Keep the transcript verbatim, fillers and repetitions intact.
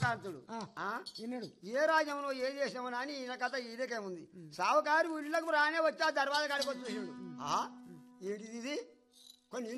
సావకాంతుడు విన్నాడు ఏ రాజ్యంలో ఏ దేశమో అని ఈయన కథ ఈయనకే ఉంది. సావకారు ఇళ్లకు రానే వచ్చి ఆ దర్వాజ కాడికి వచ్చేసాడు. ఏంటిది ఇది కొన్ని